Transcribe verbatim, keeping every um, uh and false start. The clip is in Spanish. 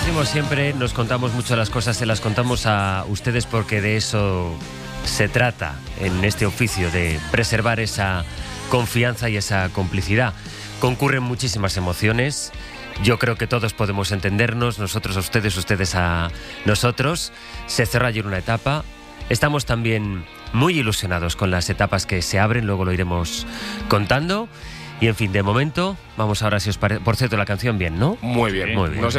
decimos siempre, nos contamos mucho las cosas, se las contamos a ustedes porque de eso se trata en este oficio, de preservar esa confianza y esa complicidad. Concurren muchísimas emociones. Yo creo que todos podemos entendernos, nosotros a ustedes, ustedes a nosotros. Se cerró ayer una etapa. Estamos también muy ilusionados con las etapas que se abren, luego lo iremos contando. Y en fin, de momento, vamos ahora, si os parece. Por cierto, la canción bien, ¿no? Muy bien. Muy bien. Nos